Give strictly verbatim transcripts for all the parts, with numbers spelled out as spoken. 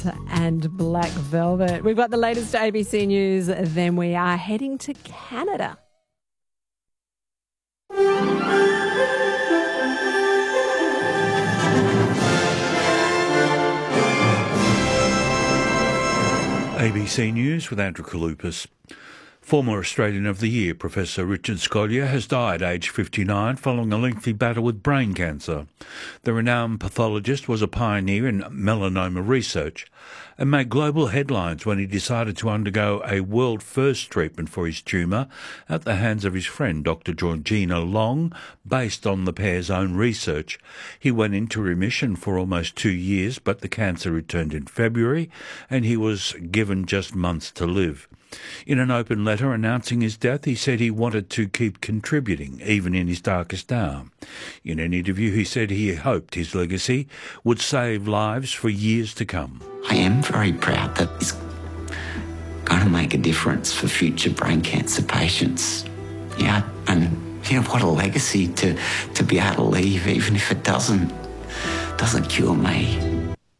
And Black Velvet. We've got the latest A B C News, then we are heading to Canada. A B C News with Andrew Kalupas. Former Australian of the Year, Professor Richard Scolyer, has died aged fifty-nine following a lengthy battle with brain cancer. The renowned pathologist was a pioneer in melanoma research and made global headlines when he decided to undergo a world-first treatment for his tumour at the hands of his friend Doctor Georgina Long, based on the pair's own research. He went into remission for almost two years, but the cancer returned in February and he was given just months to live. In an open letter announcing his death, he said he wanted to keep contributing, even in his darkest hour. In an interview, he said he hoped his legacy would save lives for years to come. I am very proud that it's going to make a difference for future brain cancer patients. Yeah, and you know, what a legacy to, to be able to leave, even if it doesn't, doesn't cure me.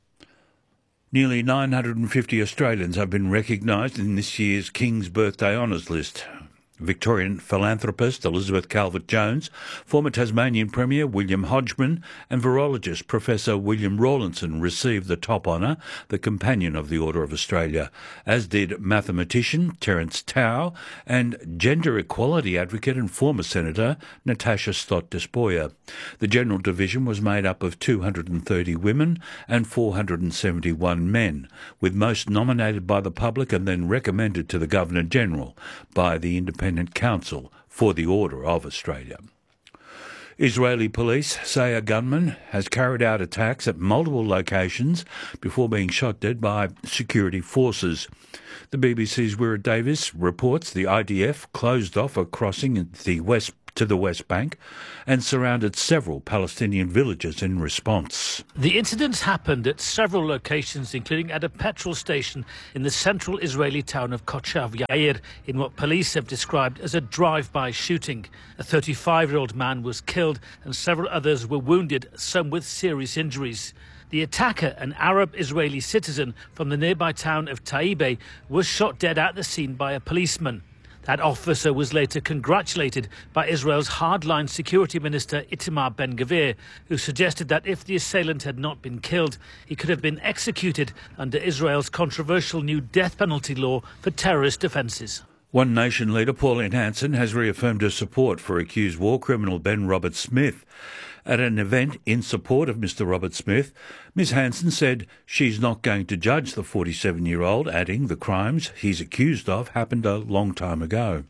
Nearly nine hundred fifty Australians have been recognised in this year's King's Birthday Honours list. Victorian philanthropist Elizabeth Calvert-Jones, former Tasmanian Premier William Hodgman and virologist Professor William Rawlinson received the top honour, the Companion of the Order of Australia, as did mathematician Terence Tao and gender equality advocate and former Senator Natasha Stott-Despoja. The General Division was made up of two hundred thirty women and four hundred seventy-one men, with most nominated by the public and then recommended to the Governor-General by the Independent Council for the Order of Australia. Israeli police say a gunman has carried out attacks at multiple locations before being shot dead by security forces. The B B C's Wira Davis reports the I D F closed off a crossing in the west to the West Bank and surrounded several Palestinian villages in response. The incidents happened at several locations, including at a petrol station in the central Israeli town of Kochav Yair, in what police have described as a drive-by shooting. A thirty-five-year-old man was killed and several others were wounded, some with serious injuries. The attacker, an Arab Israeli citizen from the nearby town of Taibeh, was shot dead at the scene by a policeman. That officer was later congratulated by Israel's hardline security minister Itamar Ben-Gvir, who suggested that if the assailant had not been killed, he could have been executed under Israel's controversial new death penalty law for terrorist offences. One Nation leader, Pauline Hanson, has reaffirmed her support for accused war criminal Ben Roberts-Smith. At an event in support of Mister Roberts-Smith, Miz Hanson said she's not going to judge the forty-seven-year-old, adding the crimes he's accused of happened a long time ago.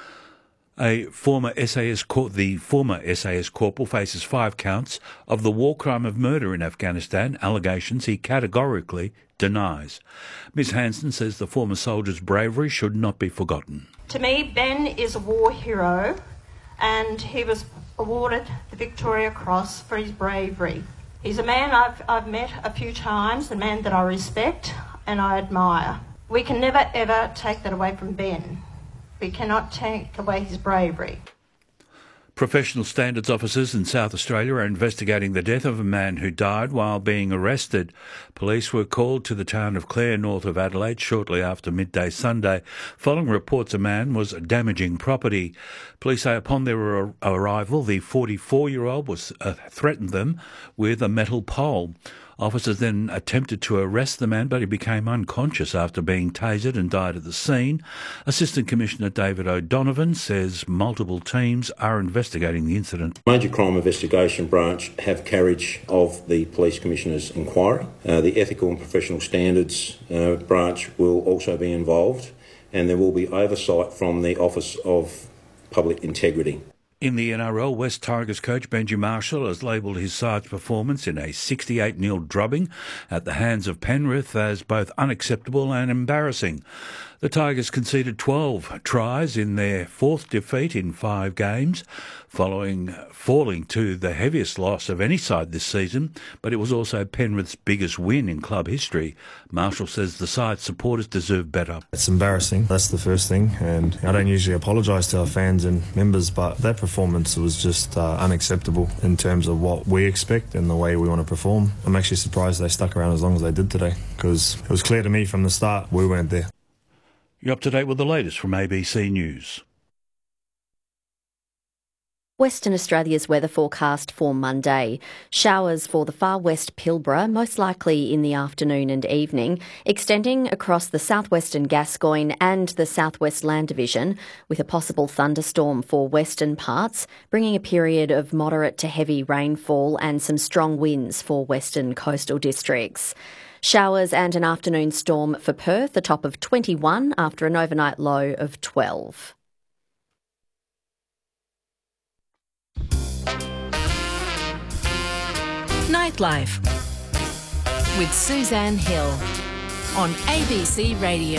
A former S A S cor- the former S A S corporal faces five counts of the war crime of murder in Afghanistan, allegations he categorically denies. Miz Hanson says the former soldier's bravery should not be forgotten. To me, Ben is a war hero, and he was awarded the Victoria Cross for his bravery. He's a man I've, I've met a few times, a man that I respect and I admire. We can never ever take that away from Ben. We cannot take away his bravery. Professional standards officers in South Australia are investigating the death of a man who died while being arrested. Police were called to the town of Clare, north of Adelaide, shortly after midday Sunday, following reports a man was damaging property. Police say upon their ar- arrival, the forty-four-year-old was uh, threatened them with a metal pole. Officers then attempted to arrest the man, but he became unconscious after being tasered and died at the scene. Assistant Commissioner David O'Donovan says multiple teams are investigating the incident. Major Crime Investigation Branch have carriage of the Police Commissioner's inquiry. Uh, the Ethical and Professional Standards uh, Branch will also be involved, and there will be oversight from the Office of Public Integrity. In the N R L, West Tigers coach Benji Marshall has labelled his side's performance in a sixty-eight nil drubbing at the hands of Penrith as both unacceptable and embarrassing. The Tigers conceded twelve tries in their fourth defeat in five games, following falling to the heaviest loss of any side this season, but it was also Penrith's biggest win in club history. Marshall says the side's supporters deserve better. It's embarrassing, that's the first thing, and I don't usually apologise to our fans and members, but that performance was just uh, unacceptable in terms of what we expect and the way we want to perform. I'm actually surprised they stuck around as long as they did today, because it was clear to me from the start we weren't there. You're up to date with the latest from A B C News. Western Australia's weather forecast for Monday. Showers for the far west Pilbara, most likely in the afternoon and evening, extending across the southwestern Gascoyne and the southwest Land Division, with a possible thunderstorm for western parts, bringing a period of moderate to heavy rainfall and some strong winds for western coastal districts. Showers and an afternoon storm for Perth, a top of twenty-one after an overnight low of twelve. Nightlife with Suzanne Hill on A B C Radio.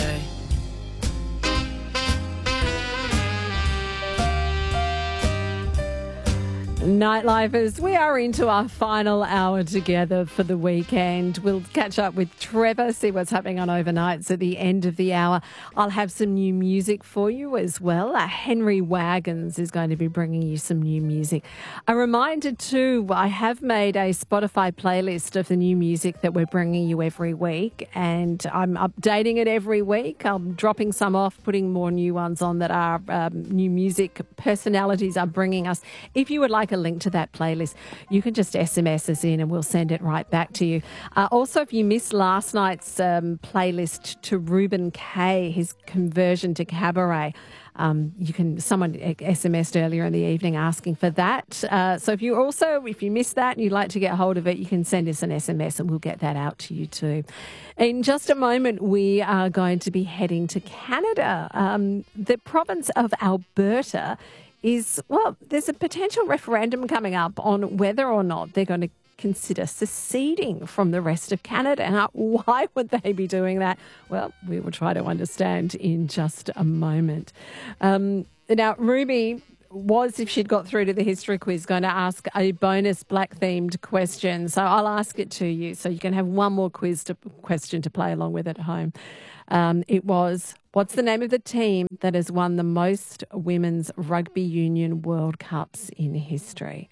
Nightlifers, we are into our final hour together for the weekend. We'll catch up with Trevor, see what's happening on overnights at the end of the hour. I'll have some new music for you as well. Uh, Henry Wagons is going to be bringing you some new music. A reminder too, I have made a Spotify playlist of the new music that we're bringing you every week, and I'm updating it every week. I'm dropping some off, putting more new ones on that our um, new music personalities are bringing us. If you would like a link to that playlist, you can just S M S us in and we'll send it right back to you. Uh, also, if you missed last night's um, playlist to Reuben Kaye, his conversion to cabaret, Um, you can. Someone S M S'd earlier in the evening asking for that. Uh, so if you also, if you missed that and you'd like to get hold of it, you can send us an S M S and we'll get that out to you too. In just a moment, we are going to be heading to Canada. Um, the province of Alberta is, well, there's a potential referendum coming up on whether or not they're going to consider seceding from the rest of Canada. Now, why would they be doing that? Well, we will try to understand in just a moment. Um, now, Ruby was, if she'd got through to the history quiz, going to ask a bonus black-themed question. So I'll ask it to you so you can have one more quiz to, question to play along with at home. Um, it was, what's the name of the team that has won the most women's rugby union World Cups in history?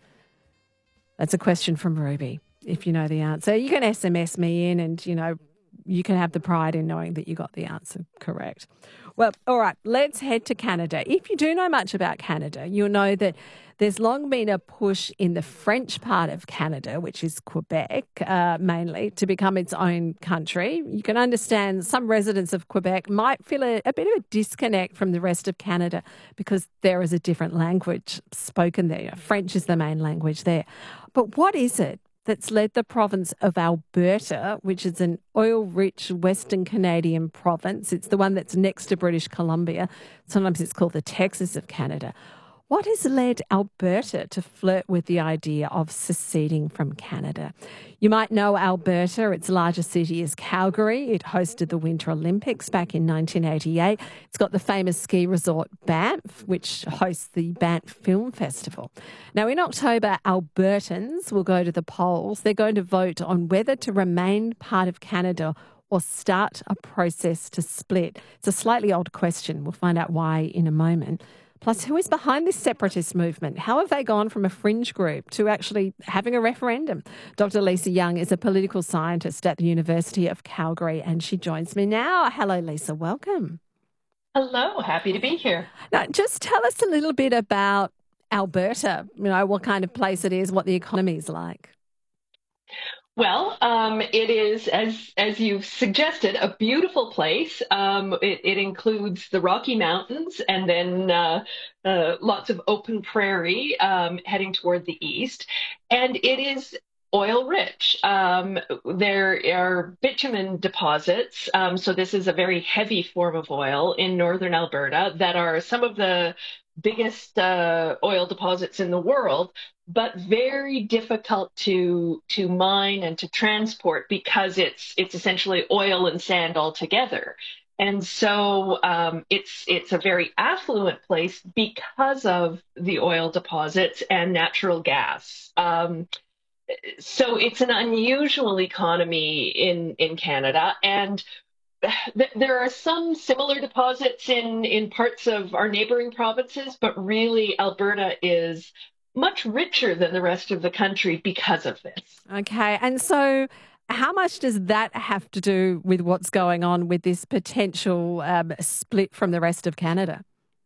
That's a question from Ruby. If you know the answer, you can S M S me in and, you know, you can have the pride in knowing that you got the answer correct. Well, all right, let's head to Canada. If you do know much about Canada, you'll know that there's long been a push in the French part of Canada, which is Quebec uh, mainly, to become its own country. You can understand some residents of Quebec might feel a, a bit of a disconnect from the rest of Canada because there is a different language spoken there. French is the main language there. But what is it that's led the province of Alberta, which is an oil-rich Western Canadian province? It's the one that's next to British Columbia. Sometimes it's called the Texas of Canada. What has led Alberta to flirt with the idea of seceding from Canada? You might know Alberta. Its largest city is Calgary. It hosted the Winter Olympics back in nineteen eighty-eight. It's got the famous ski resort Banff, which hosts the Banff Film Festival. Now, in October, Albertans will go to the polls. They're going to vote on whether to remain part of Canada or start a process to split. It's a slightly odd question. We'll find out why in a moment. Plus, who is behind this separatist movement? How have they gone from a fringe group to actually having a referendum? Doctor Lisa Young is a political scientist at the University of Calgary, and she joins me now. Hello, Lisa. Welcome. Hello. Happy to be here. Now, just tell us a little bit about Alberta, you know, what kind of place it is, what the economy is like. Well, um, it is, as as you've suggested, a beautiful place. Um, it, it includes the Rocky Mountains and then uh, uh, lots of open prairie um, heading toward the east. And it is oil rich. Um, there are bitumen deposits. Um, so this is a very heavy form of oil in northern Alberta that are some of the biggest uh, oil deposits in the world, but very difficult to to mine and to transport because it's it's essentially oil and sand all together. And so um, it's it's a very affluent place because of the oil deposits and natural gas. Um, so it's an unusual economy in, in Canada. And th- there are some similar deposits in, in parts of our neighboring provinces, but really Alberta is much richer than the rest of the country because of this. Okay. And so how much does that have to do with what's going on with this potential um, split from the rest of Canada?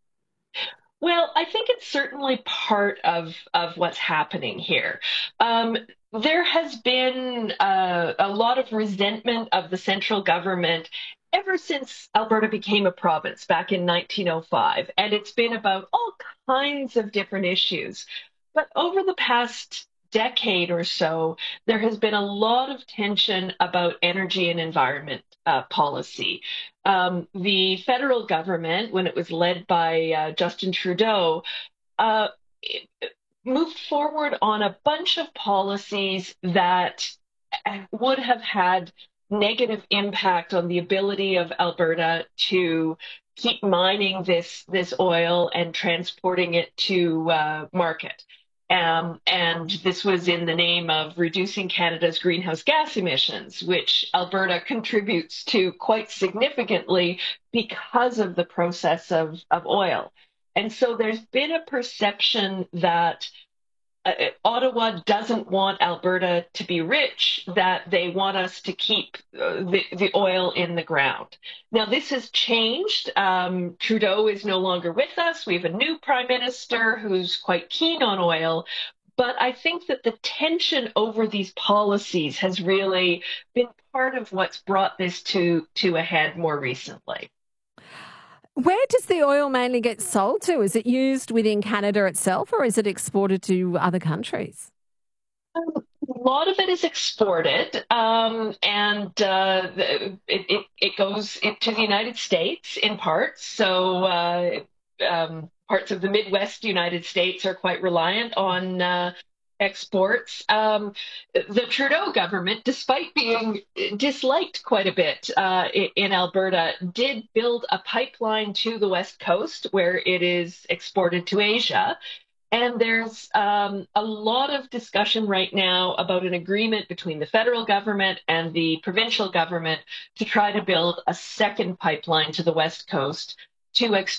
Well, I think it's certainly part of, of what's happening here. Um, there has been uh, a lot of resentment of the central government ever since Alberta became a province back in nineteen oh five, and it's been about all kinds of different issues. But over the past decade or so, there has been a lot of tension about energy and environment uh, policy. Um, the federal government, when it was led by uh, Justin Trudeau, uh, moved forward on a bunch of policies that would have had negative impact on the ability of Alberta to keep mining this, this oil and transporting it to uh, market. Um, and this was in the name of reducing Canada's greenhouse gas emissions, which Alberta contributes to quite significantly because of the process of, of oil. And so there's been a perception that uh, Ottawa doesn't want Alberta to be rich, that they want us to keep uh, the, the oil in the ground. Now, this has changed. Um, Trudeau is no longer with us. We have a new prime minister who's quite keen on oil. But I think that the tension over these policies has really been part of what's brought this to, to a head more recently. Where does the oil mainly get sold to? Is it used within Canada itself, or is it exported to other countries? Um, a lot of it is exported, um, and uh, it, it, it goes into the United States in parts. So uh, um, parts of the Midwest United States are quite reliant on uh, exports. Um, the Trudeau government, despite being disliked quite a bit uh, in Alberta, did build a pipeline to the West Coast where it is exported to Asia. And there's um, a lot of discussion right now about an agreement between the federal government and the provincial government to try to build a second pipeline to the West Coast to export